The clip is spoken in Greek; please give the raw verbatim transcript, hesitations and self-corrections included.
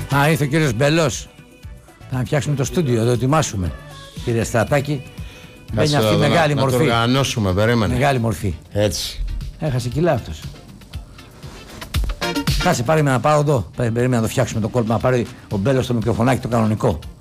Α, ήρθε ο κύριος Μπελός. Θα φτιάξουμε το στούντιο, θα το ετοιμάσουμε. Κύριε Στρατάκη, μπαίνει αυτή η μεγάλη να, μορφή. Να το οργανώσουμε, περίμενε. Μεγάλη μορφή. Έτσι. Έχασε κιλά αυτός. Κάτσε, πάρε με να πάω εδώ. Περίμενε να το φτιάξουμε το κόλπο, να πάρει ο Μπέλος το μικροφωνάκι το κανονικό.